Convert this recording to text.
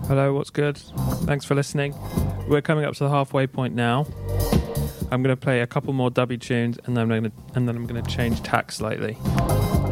Hello, what's good? Thanks for listening. We're coming up to the halfway point now. I'm going to play a couple more dubby tunes, and then I'm going to change tack slightly.